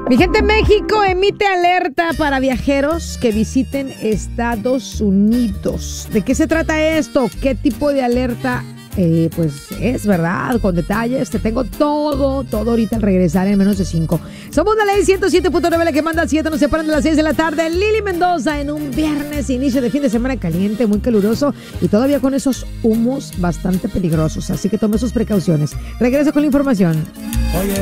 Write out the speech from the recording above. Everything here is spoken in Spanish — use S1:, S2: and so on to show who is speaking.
S1: Mi gente, México emite alerta para viajeros que visiten Estados Unidos. ¿De qué se trata esto? ¿Qué tipo de alerta pues es, verdad? Con detalles. Te tengo todo ahorita al regresar en menos de 5. Somos la ley 107.9, la que manda 7. Nos separan de las 6 de la tarde. Lili Mendoza en un viernes, inicio de fin de semana caliente, muy caluroso y todavía con esos humos bastante peligrosos. Así que tome sus precauciones. Regreso con la información.
S2: Oye.